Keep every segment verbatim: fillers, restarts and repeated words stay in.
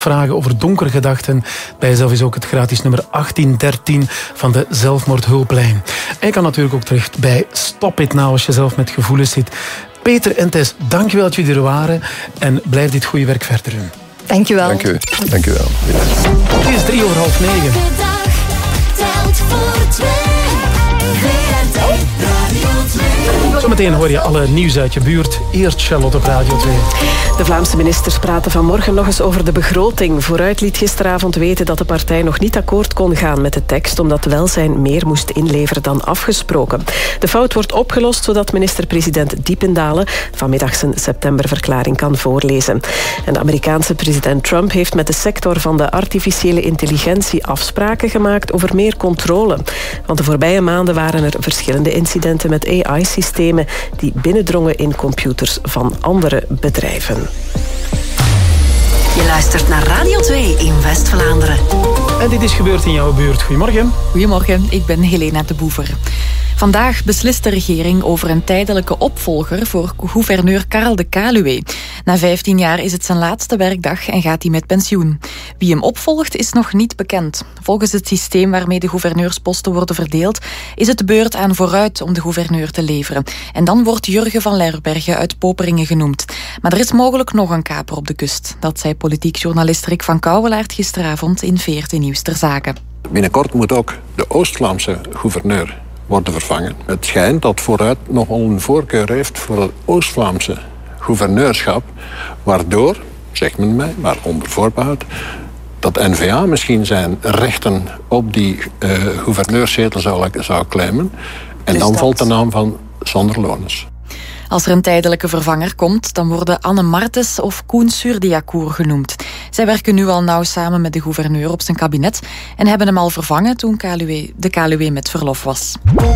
Vragen over donkere gedachten. Bij jezelf is ook het gratis nummer achttien dertien van de zelfmoordhulplijn. En je kan natuurlijk ook terecht bij Stop It Now als je zelf met gevoelens zit. Peter en Tess, dankjewel dat jullie er waren. En blijf dit goede werk verder doen. Dankjewel. Dank u. Dank u wel. Het is drie uur half negen. De dag telt voor twee. V R T Radio twee. Zometeen hoor je alle nieuws uit je buurt. Eerst Charlotte op Radio twee. De Vlaamse ministers praten vanmorgen nog eens over de begroting. Vooruit liet gisteravond weten dat de partij nog niet akkoord kon gaan met de tekst, omdat Welzijn meer moest inleveren dan afgesproken. De fout wordt opgelost zodat minister-president Diependalen vanmiddag zijn septemberverklaring kan voorlezen. En de Amerikaanse president Trump heeft met de sector van de artificiële intelligentie afspraken gemaakt over meer controle. Want de voorbije maanden waren er verschillende incidenten met A I-systemen die binnendrongen in computers van andere bedrijven. Je luistert naar Radio twee in West-Vlaanderen. En dit is gebeurd in jouw buurt. Goedemorgen. Goedemorgen, ik ben Helena de Boever. Vandaag beslist de regering over een tijdelijke opvolger voor gouverneur Karel de Kaluwe. Na vijftien jaar is het zijn laatste werkdag en gaat hij met pensioen. Wie hem opvolgt is nog niet bekend. Volgens het systeem waarmee de gouverneursposten worden verdeeld is het de beurt aan Vooruit om de gouverneur te leveren. En dan wordt Jurgen van Lerberghe uit Poperingen genoemd. Maar er is mogelijk nog een kaper op de kust. Dat zei politiek journalist Rick van Kouwelaert gisteravond in V R T Nieuws ter Zake. Binnenkort moet ook de Oost-Vlaamse gouverneur worden vervangen. Het schijnt dat Vooruit nogal een voorkeur heeft voor het Oost-Vlaamse gouverneurschap, waardoor, zegt men mij, maar onder voorbehoud, dat N V A misschien zijn rechten op die uh, gouverneurszetel zou, zou claimen. En dan valt de naam van Sander Lones. Als er een tijdelijke vervanger komt, dan worden Anne Martens of Koen Surdiacour genoemd. Zij werken nu al nauw samen met de gouverneur op zijn kabinet en hebben hem al vervangen toen Kaluwe, de Kaluwe met verlof was.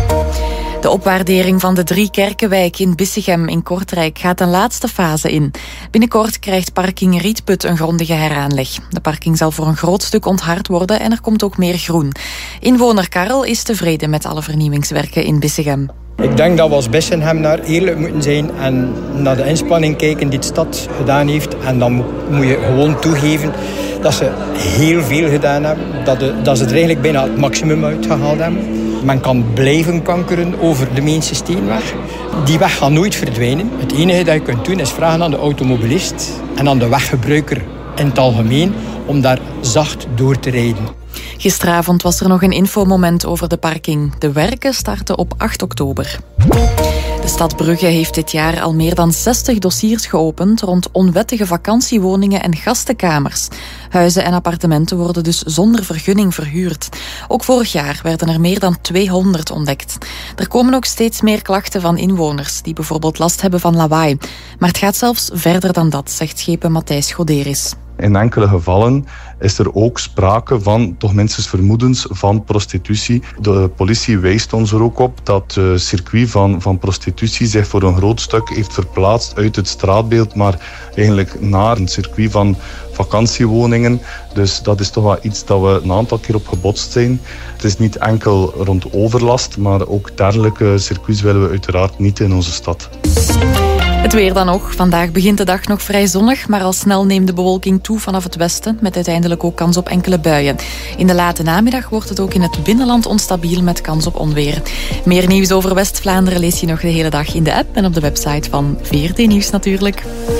De opwaardering van de drie kerkenwijk in Bissegem in Kortrijk gaat een laatste fase in. Binnenkort krijgt parking Rietput een grondige heraanleg. De parking zal voor een groot stuk onthard worden en er komt ook meer groen. Inwoner Karel is tevreden met alle vernieuwingswerken in Bissegem. Ik denk dat we als Bissegem daar eerlijk moeten zijn en naar de inspanning kijken die de stad gedaan heeft. En dan moet je gewoon toegeven dat ze heel veel gedaan hebben. Dat, de, dat ze er eigenlijk bijna het maximum uitgehaald hebben. Men kan blijven kankeren over de Meense Steenweg. Die weg gaat nooit verdwijnen. Het enige dat je kunt doen is vragen aan de automobilist en aan de weggebruiker in het algemeen om daar zacht door te rijden. Gisteravond was er nog een infomoment over de parking. De werken starten op acht oktober. De stad Brugge heeft dit jaar al meer dan zestig dossiers geopend rond onwettige vakantiewoningen en gastenkamers. Huizen en appartementen worden dus zonder vergunning verhuurd. Ook vorig jaar werden er meer dan tweehonderd ontdekt. Er komen ook steeds meer klachten van inwoners die bijvoorbeeld last hebben van lawaai. Maar het gaat zelfs verder dan dat, zegt schepen Matthijs Goderis. In enkele gevallen is er ook sprake van toch minstens vermoedens van prostitutie. De politie wijst ons er ook op dat het circuit van, van prostitutie zich voor een groot stuk heeft verplaatst uit het straatbeeld, maar eigenlijk naar een circuit van vakantiewoningen. Dus dat is toch wel iets dat we een aantal keer op gebotst zijn. Het is niet enkel rond overlast, maar ook dergelijke circuits willen we uiteraard niet in onze stad. Het weer dan nog. Vandaag begint de dag nog vrij zonnig, maar al snel neemt de bewolking toe vanaf het westen, met uiteindelijk ook kans op enkele buien. In de late namiddag wordt het ook in het binnenland onstabiel met kans op onweer. Meer nieuws over West-Vlaanderen lees je nog de hele dag in de app en op de website van V R T Nieuws natuurlijk.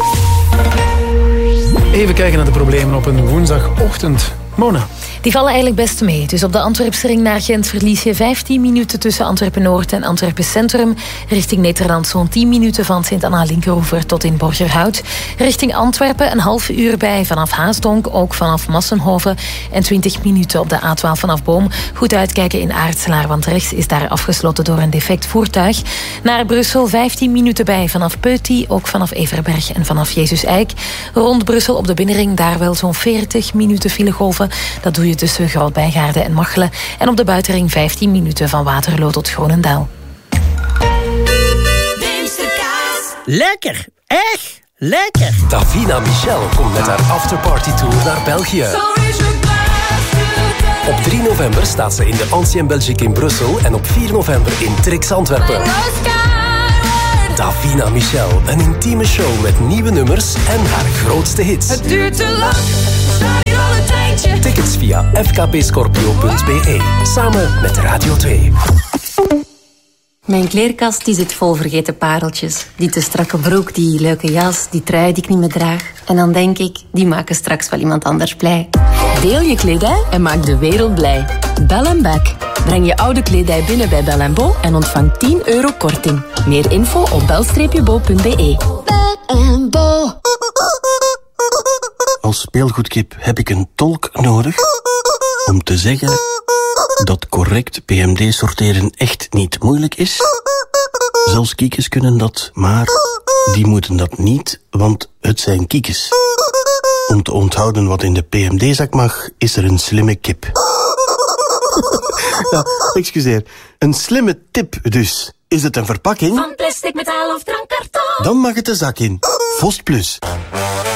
Even kijken naar de problemen op een woensdagochtend. Mona. Die vallen eigenlijk best mee. Dus op de Antwerpse ring naar Gent verlies je vijftien minuten tussen Antwerpen-Noord en Antwerpen Centrum. Richting Nederland zo'n tien minuten van Sint-Anna-Linkeroever tot in Borgerhout. Richting Antwerpen een half uur bij vanaf Haasdonk, ook vanaf Massenhoven. En twintig minuten op de A twaalf vanaf Boom. Goed uitkijken in Aartselaar, want rechts is daar afgesloten door een defect voertuig. Naar Brussel vijftien minuten bij vanaf Peuty, ook vanaf Everberg en vanaf Jezus Eik. Rond Brussel op de binnenring daar wel zo'n veertig minuten filegolven. Dat doe je tussen Groot-Bijgaarden en Machelen. En op de buitenring vijftien minuten van Waterloo tot Groenendaal. Lekker, echt lekker. Davina Michel komt met haar afterparty tour naar België. Op drie november staat ze in de Ancien Belgique in Brussel en op vier november in Trix Antwerpen. Davina Michel, een intieme show met nieuwe nummers en haar grootste hits. Het duurt te lang Tickets via f k p scorpio punt b e. Samen met Radio twee. Mijn kleerkast die zit vol vergeten pareltjes. Die te strakke broek, die leuke jas, die trui die ik niet meer draag. En dan denk ik, die maken straks wel iemand anders blij. Deel je kledij en maak de wereld blij. Bell and Back. Breng je oude kledij binnen bij Bell and Bo en ontvang tien euro korting. Meer info op bel bo punt b e. Bell and Bo. Als speelgoedkip heb ik een tolk nodig om te zeggen dat correct P M D sorteren echt niet moeilijk is. Zelfs kiekjes kunnen dat, maar die moeten dat niet, want het zijn kiekjes. Om te onthouden wat in de P M D-zak mag, is er een slimme kip. Ja, excuseer. Een slimme tip dus. Is het een verpakking? Van plastic, metaal of drankkarton. Dan mag het de zak in. Vost Plus.